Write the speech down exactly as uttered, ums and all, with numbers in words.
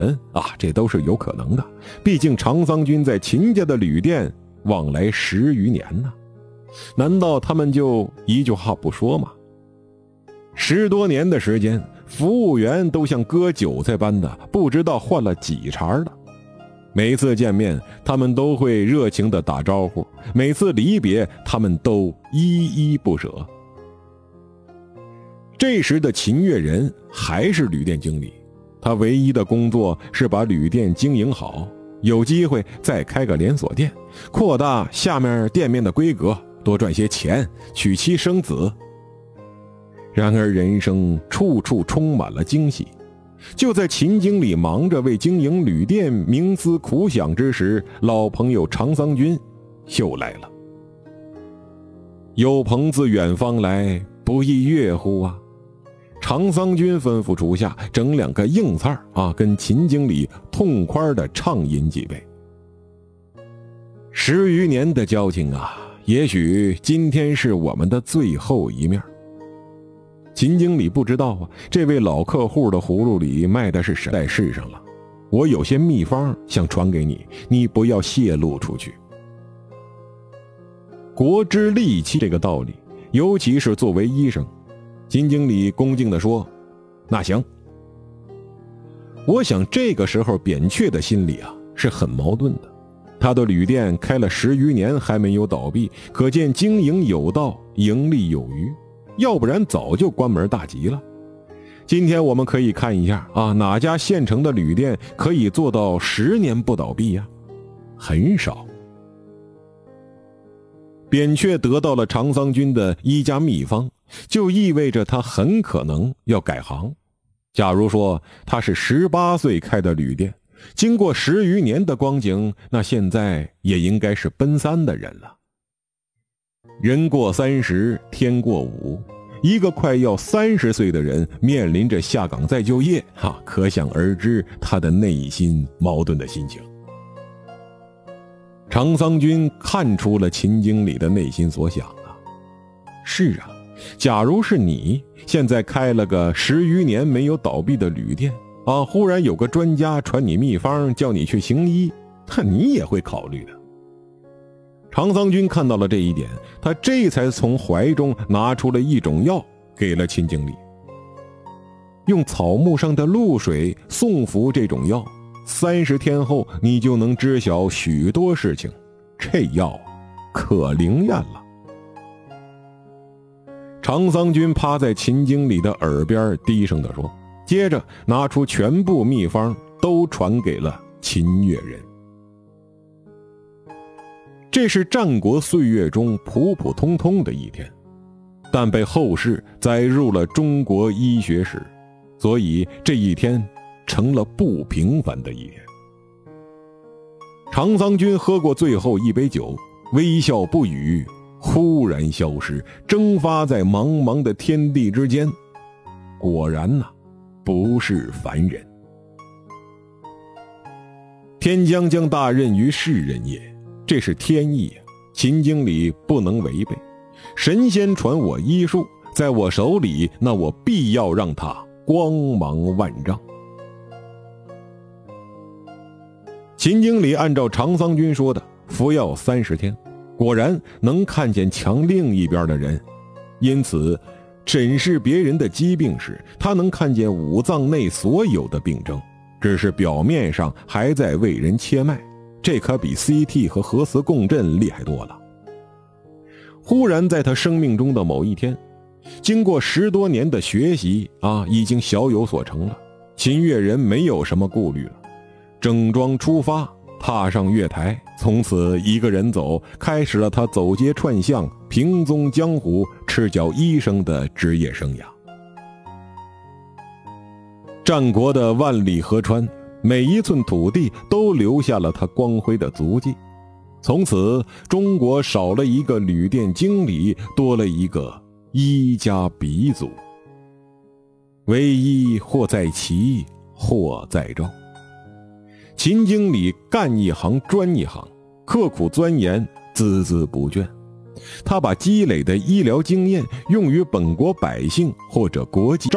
嗯啊，这都是有可能的。毕竟常桑君在秦家的旅店往来十余年呢，难道他们就一句话不说吗？十多年的时间，服务员都像割韭菜般的，不知道换了几茬了。每次见面，他们都会热情地打招呼；每次离别，他们都依依不舍。这时的秦越人还是旅店经理，他唯一的工作是把旅店经营好，有机会再开个连锁店，扩大下面店面的规格，多赚些钱，娶妻生子。然而人生处处充满了惊喜，就在秦经理忙着为经营旅店冥思苦想之时，老朋友常桑君又来了。有朋自远方来，不亦乐乎啊！常桑君吩咐厨下整两个硬菜啊，跟秦经理痛快地畅饮几杯。十余年的交情啊，也许今天是我们的最后一面。秦经理不知道啊，这位老客户的葫芦里卖的是什么在世上了。我有些秘方想传给你，你不要泄露出去。国之利器这个道理，尤其是作为医生，秦经理恭敬地说：那行。我想这个时候扁鹊的心里啊是很矛盾的，他的旅店开了十余年还没有倒闭，可见经营有道，盈利有余，要不然早就关门大吉了。今天我们可以看一下啊，哪家县城的旅店可以做到十年不倒闭呀？很少。扁鹊得到了常桑君的医家秘方，就意味着他很可能要改行。假如说他是十八岁开的旅店，经过十余年的光景，那现在也应该是奔三的人了。人过三十，天过五，一个快要三十岁的人面临着下岗再就业，哈，可想而知他的内心矛盾的心情。常桑君看出了秦经理的内心所想啊，是啊，假如是你现在开了个十余年没有倒闭的旅店啊，忽然有个专家传你秘方叫你去行医，那你也会考虑的。常桑君看到了这一点，他这才从怀中拿出了一种药给了秦经理。用草木上的露水送服这种药，三十天后你就能知晓许多事情，这药可灵验了。常桑君趴在秦经理的耳边低声地说，接着拿出全部秘方都传给了秦越人。这是战国岁月中普普通通的一天，但被后世载入了中国医学史，所以这一天成了不平凡的一天。常桑君喝过最后一杯酒，微笑不语，忽然消失，蒸发在茫茫的天地之间。果然呐、啊，不是凡人。天将降大任于世人也，这是天意，秦经理不能违背。神仙传我医术，在我手里，那我必要让他光芒万丈。秦经理按照常桑君说的服药三十天，果然能看见墙另一边的人，因此诊视别人的疾病时，他能看见五脏内所有的病症，只是表面上还在为人切脉，这可比 C T 和核磁共振厉害多了。忽然在他生命中的某一天，经过十多年的学习啊，已经小有所成了。秦越人没有什么顾虑了，整装出发，踏上月台，从此一个人走，开始了他走街串巷、平踪江湖、赤脚医生的职业生涯。战国的万里河川，每一寸土地都留下了他光辉的足迹。从此，中国少了一个旅店经理，多了一个医家鼻祖。为医或在齐，或在赵。秦经理干一行专一行，刻苦钻研，孜孜不倦。他把积累的医疗经验用于本国百姓或者国际